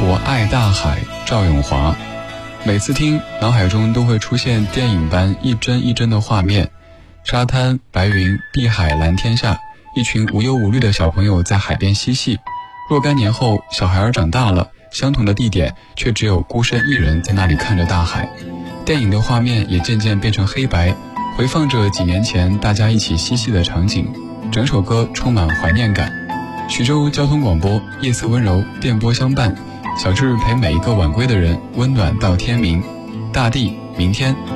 我爱大海，赵咏华。每次听，脑海中都会出现电影般一帧一帧的画面，沙滩、白云、碧海、蓝天下，一群无忧无虑的小朋友在海边嬉戏。若干年后，小孩儿长大了，相同的地点却只有孤身一人在那里看着大海。电影的画面也渐渐变成黑白，回放着几年前大家一起嬉戏的场景，整首歌充满怀念感。徐州交通广播，夜色温柔，电波相伴，小智陪每一个晚归的人温暖到天明。大地，明天。